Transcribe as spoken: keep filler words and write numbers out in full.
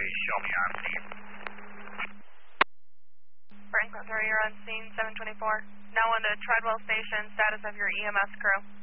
show me on scene. Franklin, you're on scene seven twenty-four. Now on to Treadwell Station, status of your E M S crew.